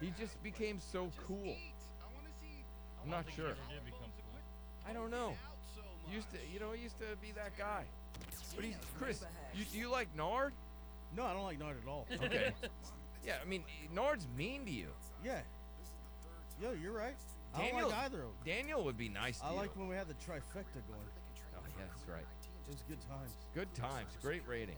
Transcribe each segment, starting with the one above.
He just became so cool. I'm not sure. Did become cool. I don't know. He used to be that guy. But Chris, you like Nard? No, I don't like Nard at all. Okay. Yeah, I mean, Nard's mean to you. Yeah. Yeah, you're right. I don't like either of them. Daniel would be nice to I you. like when we had the trifecta going. Oh, yeah, that's right. It was good times. Good times. Great ratings.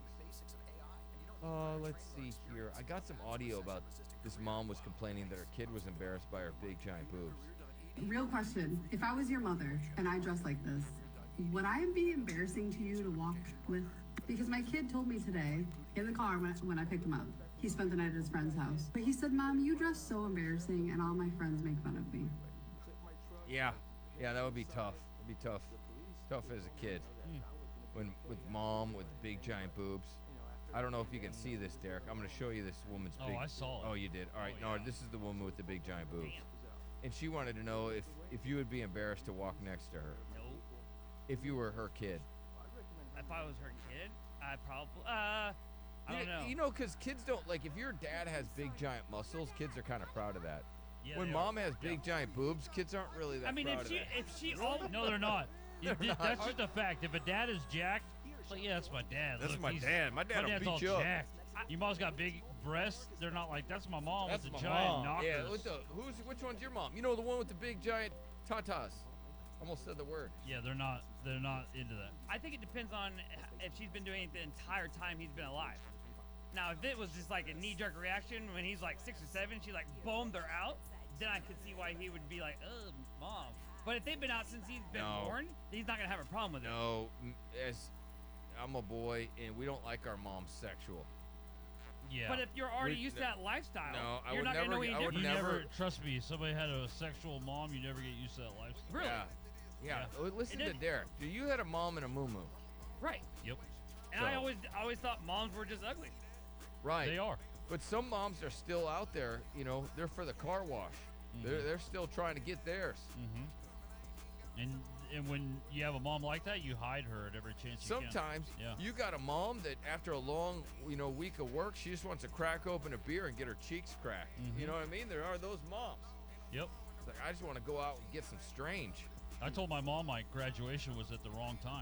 Let's see here. I got some audio about this mom was complaining that her kid was embarrassed by her big giant boobs. Real question. If I was your mother and I dressed like this, would I be embarrassing to you to walk with? Because my kid told me today in the car when I picked him up, he spent the night at his friend's house. But he said, Mom, you dress so embarrassing and all my friends make fun of me. Yeah, that would be tough. It'd be tough. Tough as a kid. When with mom with big giant boobs. I don't know if you can see this, Derek. I'm going to show you this woman's big. Oh, I saw it. Oh, you did. All right, no, this is the woman with the big giant boobs. And she wanted to know if you would be embarrassed to walk next to her. Nope. If you were her kid. If I was her kid, I probably. I don't know. You know, because kids don't like. If your dad has big giant muscles, kids are kind of proud of that. Yeah, when they mom are. has big giant boobs, kids aren't really that. I mean, proud of that. if she all No, they're not. not. That's just a fact. If a dad is jacked, it's like, yeah, that's my dad. That's Look, my he's- dad. My dad will dad's beat all you up. jacked. Your mom's got big breasts. They're not like, that's my mom That's with my the giant mom. knockers. Yeah, which one's your mom? You know, the one with the big giant tatas. Almost said the word. Yeah, they're not into that. I think it depends on if she's been doing it the entire time he's been alive. Now, if it was just like a knee-jerk reaction when he's like 6 or 7, she like bombed her out, then I could see why he would be like, "Oh, mom." But if they've been out since he's been born, he's not gonna have a problem with it. No, as I'm a boy, and we don't like our moms sexual. Yeah. But if you're already used to that lifestyle, No, I you're would not never- gonna know any I would different. you never- trust me, somebody had a sexual mom, you never get used to that lifestyle. Really? Yeah. Listen It to did- Derek. You had a mom and a moo-moo. Right. Yep. And I always thought moms were just ugly. Right. They are. But some moms are still out there, they're for the car wash. They're still trying to get theirs. And when you have a mom like that, you hide her at every chance you Sometimes can. Yeah. you got a mom that after a long, week of work, she just wants to crack open a beer and get her cheeks cracked. You know what I mean? There are those moms. Yep. It's like, I just want to go out and get some strange. I told my mom my graduation was at the wrong time.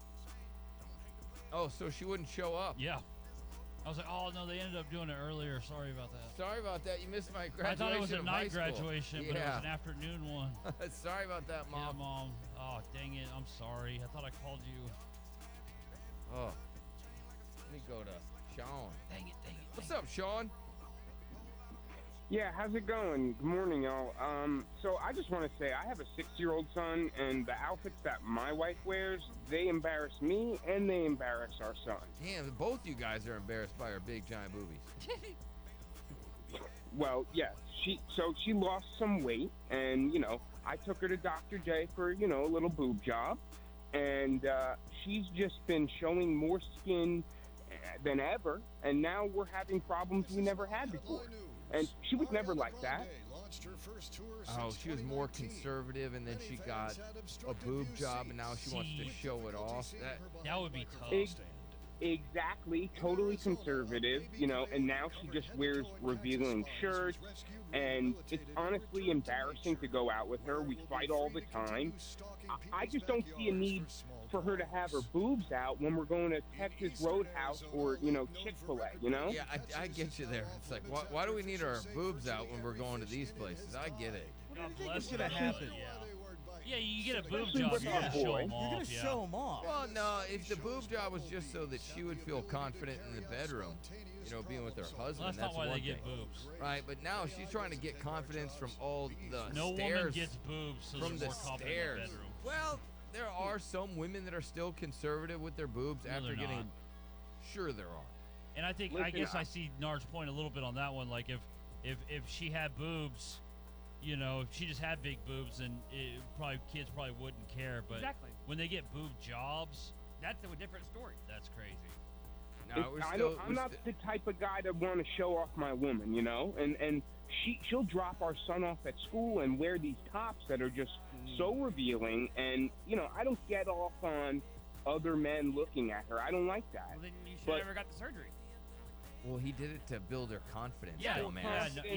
Oh, so she wouldn't show up. Yeah. I was like, oh, no, they ended up doing it earlier. Sorry about that. Sorry about that. You missed my graduation. I thought it was a of night high school. graduation, but it was an afternoon one. Sorry about that, Yeah, Mom. Mom. Oh, dang it. I'm sorry. I thought I called you. Oh. Let me go to Sean. Dang it. What's up, Sean? Yeah, how's it going? Good morning, y'all. So I just want to say I have a 6-year-old son, and the outfits that my wife wears, they embarrass me and they embarrass our son. Damn, both you guys are embarrassed by her big giant boobies. Well, yeah, she lost some weight, and I took her to Dr. J for a little boob job, and she's just been showing more skin than ever, and now we're having problems we never had before. And she was never like that. Oh, she was more conservative, and then she got a boob job, and now she wants to show it off. That would be tough. Exactly, totally conservative, and now she just wears revealing shirts, and it's honestly embarrassing to go out with her. We fight all the time. I just don't see a need for her to have her boobs out when we're going to Texas Roadhouse or, Chick-fil-A, Yeah, I get you there. It's like, why do we need our boobs out when we're going to these places? I get it. God bless What's gonna happen? Yeah, you get a boob Especially job, with you're our going to show boy. them You're off. going to show them off. Well, no, if the boob job was just so that she would feel confident in the bedroom, being with her husband, Well, that's not why one they get thing. boobs. Right, but now she's trying to get confidence from all the No stairs. woman gets boobs, so from they're the more confident in stairs. the bedroom. Well, there are some women that are still conservative with their boobs No, after they're getting. not. Sure, there are. And I think, I guess I see Nard's point a little bit on that one. Like, if she had boobs, if she just had big boobs, then kids probably wouldn't care. But Exactly. when they get boob jobs, That's a different story. that's crazy. No, I'm not the type of guy to want to show off my woman, and she'll drop our son off at school and wear these tops that are just so revealing, and I don't get off on other men looking at her. I don't like that. Well, then you should But- have never got the surgery. Well, he did it to build her confidence. Yeah, dumbass. yeah,